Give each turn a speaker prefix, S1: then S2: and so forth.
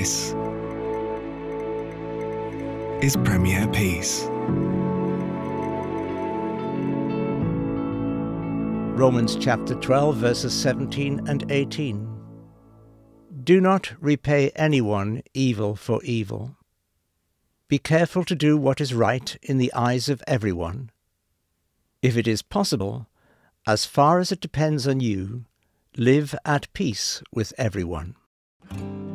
S1: This is Premier Peace.
S2: Romans chapter 12, verses 17 and 18. Do not repay anyone evil for evil. Be careful to do what is right in the eyes of everyone. If it is possible, as far as it depends on you, live at peace with everyone.